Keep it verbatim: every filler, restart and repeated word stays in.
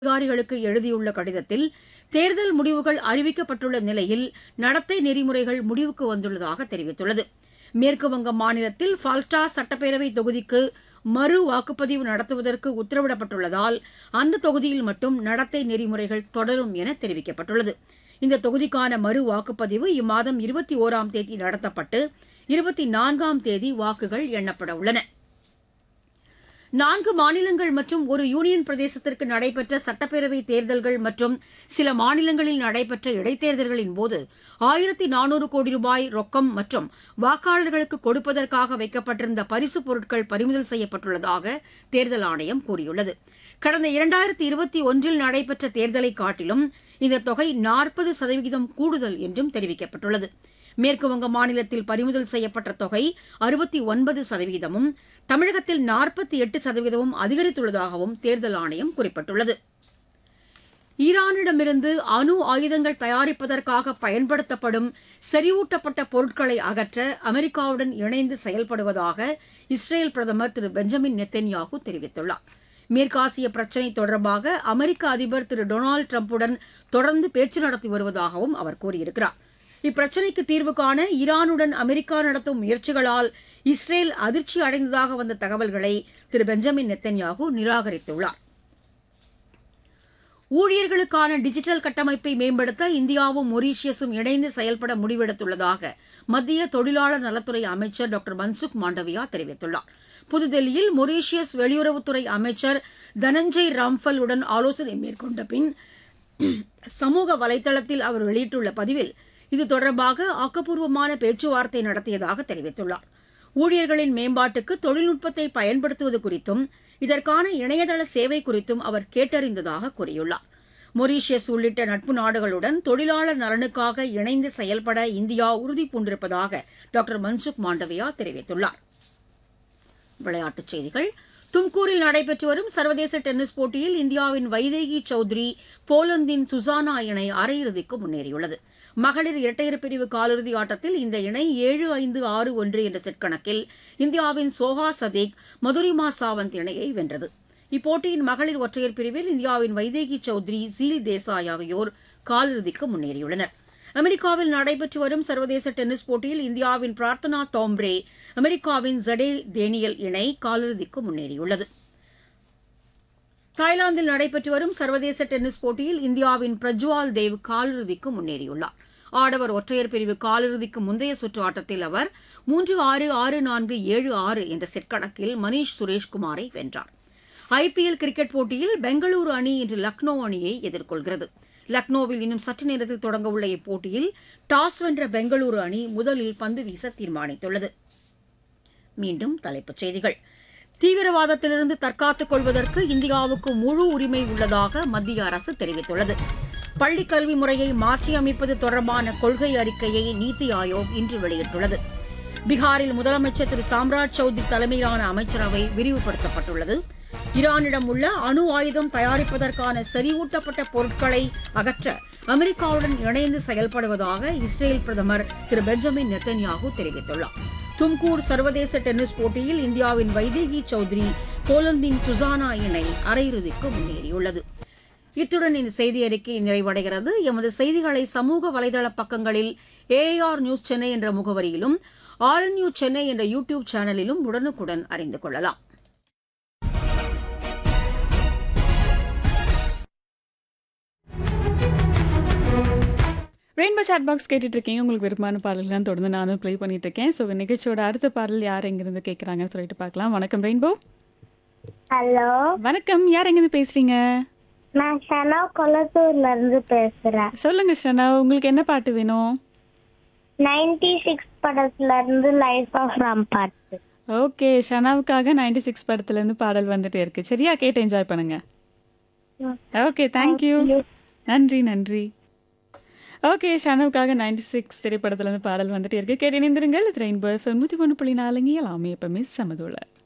அதிகாரிகளுக்கு எழுதியுள்ள கடிதத்தில் தேர்தல் முடிவுகள் அறிவிக்கப்பட்டுள்ள நிலையில் நடத்தை நெறிமுறைகள் முடிவுக்கு வந்துள்ளதாக தெரிவித்துள்ளது. மேற்குவங்க மாநிலத்தில் ஃபால்டா சட்டப்பேரவை தொகுதிக்கு மறு வாக்குப்பதிவு நடத்துவதற்கு உத்தரவிடப்பட்டுள்ளதால் அந்த தொகுதியில் மட்டும் நடத்தை நெறிமுறைகள் தொடரும் என தெரிவிக்கப்பட்டுள்ளது. இந்த தொகுதிக்கான மறு வாக்குப்பதிவு இம்மாதம் இருபத்தி ஒராம் தேதி நடத்தப்பட்டு இருபத்தி நான்காம் தேதி வாக்குகள் எண்ணப்பட உள்ளன. நான்கு மாநிலங்கள் மற்றும் ஒரு யூனியன் பிரதேசத்திற்கு நடைபெற்ற சட்டப்பேரவை தேர்தல்கள் மற்றும் சில மாநிலங்களில் நடைபெற்ற இடைத்தேர்தல்களின் போது ஆயிரத்தி நானூறு கோடி ரூபாய் ரொக்கம் மற்றும் வாக்காளர்களுக்கு கொடுப்பதற்காக வைக்கப்பட்டிருந்த பரிசுப் பொருட்கள் பறிமுதல் செய்யப்பட்டுள்ளதாக தேர்தல் ஆணையம் கூறியுள்ளது. கடந்த இரண்டாயிரத்தி இருபத்தி ஒன்றில் நடைபெற்ற தேர்தலை காட்டிலும் இந்த தொகை நாற்பது சதவீதம் கூடுதல் என்றும் தெரிவிக்கப்பட்டுள்ளது. மேற்குவங்க மாநிலத்தில் பறிமுதல் செய்யப்பட்ட தொகை அறுபத்தி ஒன்பது சதவீதமும் தமிழகத்தில் நாற்பத்தி எட்டு சதவீதமும் அதிகரித்துள்ளதாகவும் தேர்தல் ஆணையம் குறிப்பிட்டுள்ளது. ஈரானிடமிருந்து அணு ஆயுதங்கள் தயாரிப்பதற்காக பயன்படுத்தப்படும் செறிவூட்டப்பட்ட பொருட்களை அகற்ற அமெரிக்காவுடன் இணைந்து செயல்படுவதாக இஸ்ரேல் பிரதமர் திரு பெஞ்சமின் நெத்தன்யாகு தெரிவித்துள்ளார். மேற்காசிய பிரச்சினை தொடர்பாக அமெரிக்க அதிபர் திரு டொனால்டு டிரம்புடன் தொடர்ந்து பேச்சு நடத்தி வருவதாகவும் அவர் கூறியிருக்கிறார். இப்பிரச்சினைக்கு தீர்வு காண ஈரானுடன் அமெரிக்கா நடத்தும் முயற்சிகளால் இஸ்ரேல் அதிர்ச்சி அடைந்ததாக வந்த தகவல்களை திரு பெஞ்சமின் நெத்தன்யாகு நிராகரித்துள்ளார். ஊழியர்களுக்கான டிஜிட்டல் கட்டமைப்பை மேம்படுத்த இந்தியாவும் மொரீஷியஸும் இணைந்து செயல்பட முடிவெடுத்துள்ளதாக மத்திய தொழிலாளர் நலத்துறை அமைச்சர் டாக்டர் மன்சுக் மாண்டவியா தெரிவித்துள்ளார். புதுதில்லியில் மொரீஷியஸ் வெளியுறவுத்துறை அமைச்சர் தனஞ்சய் ராம்ஃபல் உடன் ஆலோசனை மேற்கொண்ட பின் சமூக வலைதளத்தில் அவர் வெளியிட்டுள்ள பதிவில் இது தொடர்பாக ஆக்கப்பூர்வமான பேச்சுவார்த்தை நடத்தியதாக தெரிவித்துள்ளார். ஊழியர்களின் மேம்பாட்டுக்கு தொழில்நுட்பத்தை பயன்படுத்துவது குறித்தும் இதற்கான இணையதள சேவை குறித்தும் அவர் கேட்டறிந்ததாக கூறியுள்ளார். மொரீஷியஸ் உள்ளிட்ட நட்பு நாடுகளுடன் தொழிலாளர் நலனுக்காக இணைந்து செயல்பட இந்தியா உறுதி பூண்டிருப்பதாக டாக்டர் மன்சுக் மாண்டவியா தெரிவித்துள்ளார். விளையாட்டுச் செய்திகள். தும்கூரில் நடைபெற்று வரும் சர்வதேச டென்னிஸ் போட்டியில் இந்தியாவின் வைதேகி சௌத்ரி போலந்தின் சுசானா இணை அரையிறுதிக்கு முன்னேறியுள்ளது. மகளிர் இரட்டையர் பிரிவு காலிறுதி ஆட்டத்தில் இந்த இணை ஏழு ஐந்து ஆறு ஒன்று என்ற செட் கணக்கில் இந்தியாவின் சோஹா சதீக் மதுரிமா சாவந்த் இணையை வென்றது. இப்போட்டியின் மகளிர் ஒற்றையர் பிரிவில் இந்தியாவின் வைதேகி சௌத்ரி ஜீல் தேசாய் ஆகியோர் காலிறுதிக்கு முன்னேறியுள்ளனர். அமெரிக்காவில் நடைபெற்று வரும் சர்வதேச டென்னிஸ் போட்டியில் இந்தியாவின் பிரார்த்தனா தோம்ப்ரே அமெரிக்காவின் ஜடே டேனியல் இணை காலிறுதிக்கு முன்னேறியுள்ளது. தாய்லாந்தில் நடைபெற்று வரும் சர்வதேச டென்னிஸ் போட்டியில் இந்தியாவின் பிரஜ்வால் தேவ் காலிறுதிக்கு முன்னேறியுள்ளார். ஆடவர் ஒற்றையர் பிரிவு காலிறுதிக்கு முந்தைய சுற்று ஆட்டத்தில் அவர் மூன்று ஆறு ஆறு நான்கு ஏழு ஆறு என்ற செட் கணக்கில் மணீஷ் சுரேஷ்குமாரை வென்றார். ஐபிஎல் கிரிக்கெட் போட்டியில் பெங்களூரு அணி இன்று லக்னோ அணியை எதிர்கொள்கிறது. லக்னோவில் இன்னும் சற்று நேரத்தில் தொடங்கவுள்ள இப்போட்டியில் டாஸ் வென்ற பெங்களூரு அணி முதலில் பந்து வீச தீர்மானித்துள்ளது. மீண்டும் தலைப்புச் செய்திகள். தீவிரவாதத்திலிருந்து தற்காத்துக் கொள்வதற்கு இந்தியாவுக்கு முழு உரிமை உள்ளதாக மத்திய அரசு தெரிவித்துள்ளது. பள்ளிக் கல்வி முறையை மாற்றியமைப்பது தொடர்பான கொள்கை அறிக்கையை நீத்தி ஆயோக் இன்று வெளியிட்டுள்ளது. பீகாரில் முதலமைச்சர் திரு சாம்ராஜ் சௌத்ரி தலைமையிலான அமைச்சரவை விரிவுபடுத்தப்பட்டுள்ளது. ஈரானிடம் உள்ள அணு ஆயுதம் தயாரிப்பதற்கான செறிவூட்டப்பட்ட பொருட்களை அகற்ற அமெரிக்காவுடன் இணைந்து செயல்படுவதாக இஸ்ரேல் பிரதமர் திரு பெஞ்சமின் நெத்தன்யாகு தெரிவித்துள்ளார். தும்கூர் சர்வதேச டென்னிஸ் போட்டியில் இந்தியாவின் வைதேகி சௌத்ரி போலந்தின் சுசானா இணை அரையிறுதிக்கு முன்னேறியுள்ளது. இத்துடன் இந்த செய்தி அறிக்கை நிறைவடைகிறது. எமது செய்திகளை சமூக வலைதள பக்கங்களில் ஏஆர் நியூஸ் சென்னை என்ற முகவரியிலும் ஆர்என்யூ சென்னை என்ற யூ டியூப் சேனலிலும் உடனுக்குடன் அறிந்து கொள்ளலாம். ரெயின்போ சாட் பாக்ஸ் கேட்டுட்டு இருக்கீங்க. உங்களுக்கு விருப்பமான பாடல்கள்லாம் தொடர்ந்து நானும் ப்ளே பண்ணிட்டு இருக்கேன். ஸோ நிகழ்ச்சியோட அடுத்த பாடல் யார் எங்கிருந்து கேட்குறாங்கன்னு சொல்லிட்டு பார்க்கலாம். வணக்கம் ரெயின்போ. ஹலோ வணக்கம், யார் எங்கிருந்து பேசுறீங்க? நான் ஷனா கொளத்தூர்ல இருந்து பேசுறேன். சொல்லுங்க ஷனா, உங்களுக்கு என்ன பாட்டு வேணும்? நைன்டி சிக்ஸ் படத்துல இருந்து லைஃப் ஆஃப் ராம் பாட்டு. ஓகே, ஷனாவுக்காக நைன்டி சிக்ஸ் படத்துலேருந்து பாடல் வந்துட்டே இருக்கு. சரியா, கேட்டு என்ஜாய் பண்ணுங்க. Okay, thank you. நன்றி நன்றி. ஓகே, ஷானவுக்காக நைன்டி சிக்ஸ் திரைப்படத்துலேருந்து பாடல் வந்துட்டே இருக்கு. கேட்டு இணைந்திருங்கள். இது ரெயின்போ எஃப்எம் நூற்றி ஒன்று புள்ளி நாலுங்க எல்லாமே எப்பவுமே சமதுள்ள.